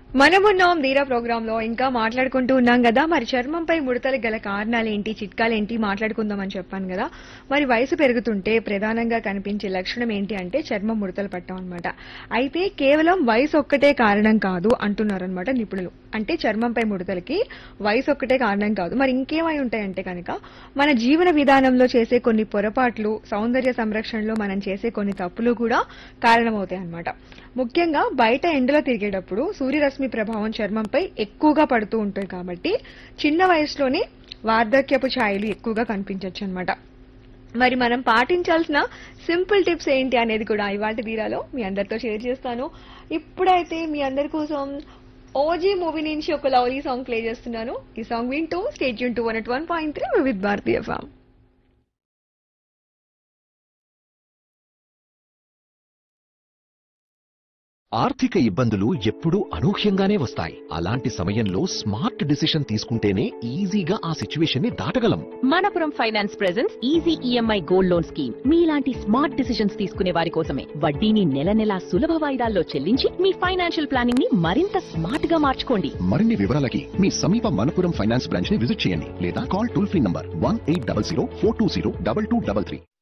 మనమున్నాం ధీరా ప్రోగ్రామ్ లో ఇంకా మాట్లాడుకుంటూ ఉన్నాం కదా. మరి చర్మంపై ముడతలకు గల కారణాలేంటి, చిట్కాలేంటి మాట్లాడుకుందామని చెప్పాను కదా. మరి వయసు పెరుగుతుంటే ప్రధానంగా కనిపించే లక్షణం ఏంటి అంటే చర్మం ముడతలు పట్టడం అన్నమాట. అయితే కేవలం వయసు ఒక్కటే కారణం కాదు అంటున్నారన్నమాట నిపుణులు. అంటే చర్మంపై ముడతలకి వయసు ఒక్కటే కారణం కాదు, మరి ఇంకేమై ఉంటాయంటే కనుక మన జీవన విధానంలో చేసే కొన్ని పొరపాట్లు, సౌందర్య సంరక్షణలో మనం చేసే కొన్ని తప్పులు కూడా కారణమవుతాయి అన్నమాట. ముఖ్యంగా బయట ఎండలో తిరిగేటప్పుడు సూర్యరశ్మి ప్రభావం చర్మంపై ఎక్కువగా పడుతూ ఉంటుంది కాబట్టి చిన్న వయసులోనే వార్ధక్యపు ఛాయలు ఎక్కువగా కనిపించవచ్చు అన్నమాట. మరి మనం పాటించాల్సిన సింపుల్ టిప్స్ ఏంటి అనేది కూడా ఇవాళ ధీరాలో మీ అందరితో షేర్ చేస్తాను. ఇప్పుడైతే మీ అందరి కోసం ఓజీ మూవీ నుంచి ఒక లవ్లీ సాంగ్ ప్లే చేస్తున్నాను. ఈ సాంగ్ వింటూ stay tune to 101.3 with Bharati FM. ఆర్థిక ఇబ్బందులు ఎప్పుడూ అనూహ్యంగానే వస్తాయి. అలాంటి సమయంలో స్మార్ట్ డిసిషన్ తీసుకుంటేనే ఈజీగా ఆ సిచ్యువేషన్ ని దాటగలం. Manappuram finance presents easy EMI gold loan scheme. మీలాంటి స్మార్ట్ డిసిషన్స్ తీసుకునే వారి కోసమే. వడ్డీని నెల నెలా సులభ వాయిదాల్లో చెల్లించి మీ ఫైనాన్షియల్ ప్లానింగ్ ని మరింత స్మార్ట్ గా మార్చుకోండి. మరిన్ని వివరాలకి మీ సమీప మనపురం ఫైనాన్స్ బ్రాంచ్ ని విజిట్ చేయండి లేదా కాల్ టోల్ ఫ్రీ నంబర్ 1800 420 2233.